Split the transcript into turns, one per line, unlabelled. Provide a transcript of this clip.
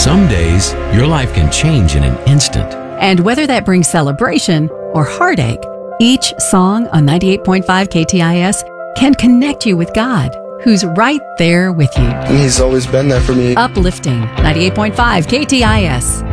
Some days, your life can change in an instant.
And whether that brings celebration or heartache, each song on 98.5 KTIS can connect you with God, who's right there with you.
And He's always been there for me.
Uplifting 98.5 KTIS.